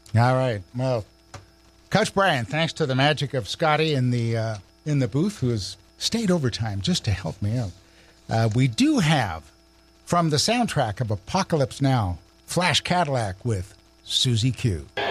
All right. Well, Coach Brian, thanks to the magic of Scotty in the booth, who has stayed overtime just to help me out. We do have, from the soundtrack of Apocalypse Now, Flash Cadillac with Susie Q.